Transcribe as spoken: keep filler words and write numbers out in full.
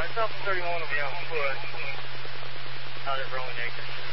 Alright, South thirty-one will be on foot. Out of Rolling Acres.